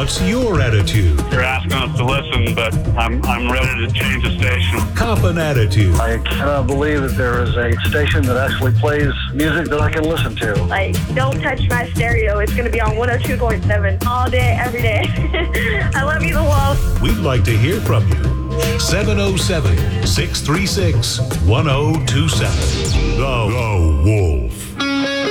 What's your attitude? You're asking us to listen, but I'm ready to change the station. Cop an attitude. I cannot believe that there is a station that actually plays music that I can listen to. Like, don't touch my stereo. It's going to be on 102.7 all day, every day. I love you the most. We'd like to hear from you. 707-636-1027. The Wolf.